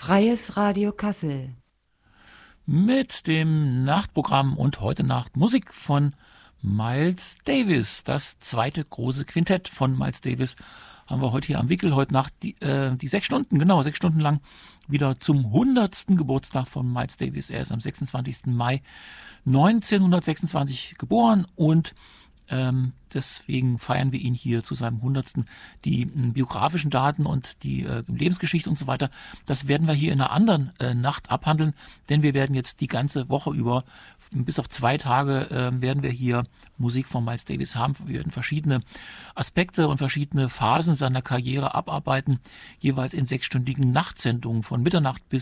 Freies Radio Kassel. Mit dem Nachtprogramm und heute Nacht Musik von Miles Davis. Das zweite große Quintett von Miles Davis haben wir heute hier am Wickel. Heute Nacht die 6 Stunden, genau 6 Stunden lang, wieder zum 100. Geburtstag von Miles Davis. Er ist am 26. Mai 1926 geboren und deswegen feiern wir ihn hier zu seinem 100. Die biografischen Daten und die Lebensgeschichte und so weiter, das werden wir hier in einer anderen Nacht abhandeln, denn wir werden jetzt die ganze Woche über, bis auf 2 Tage, werden wir hier Musik von Miles Davis haben. Wir werden verschiedene Aspekte und verschiedene Phasen seiner Karriere abarbeiten, jeweils in 6-stündigen Nachtsendungen von Mitternacht bis